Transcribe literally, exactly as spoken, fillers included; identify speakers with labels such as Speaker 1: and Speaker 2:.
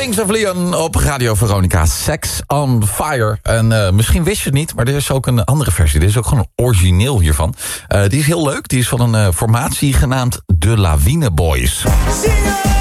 Speaker 1: Kings of Leon op Radio Veronica. Sex on Fire. En uh, misschien wist je het niet, maar er is ook een andere versie. Er is ook gewoon een origineel hiervan. Uh, die is heel leuk. Die is van een uh, formatie genaamd De Lawine Boys. Zie je?